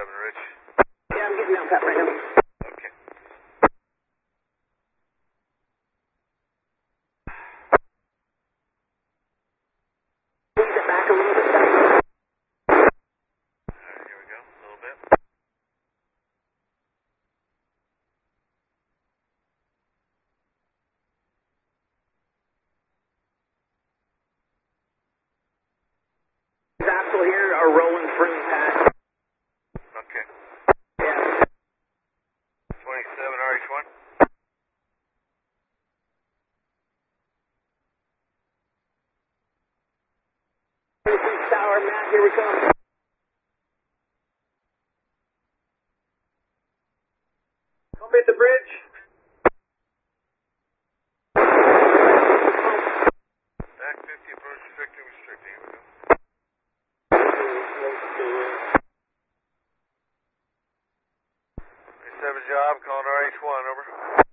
Rich. Yeah, I'm getting down pat right now. Okay. Squeeze it back a little bit. Alright, here we go. A little bit. Axle here are rolling through pat. Okay. Yeah. 27 RH1. Tower, Matt, here we come. Come hit the bridge. Back 50, approach restricting, restricting. Here we go. 27 job, calling RH1, over.